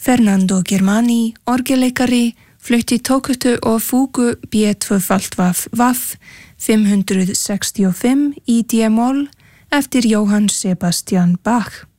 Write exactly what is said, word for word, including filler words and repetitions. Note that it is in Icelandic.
Fernando Germani, orgelleikari, flutti tókutu og fúgu B tvöfalt vaff vaff fimm hundrað sextíu og fimm í D-moll eftir Jóhann Sebastian Bach.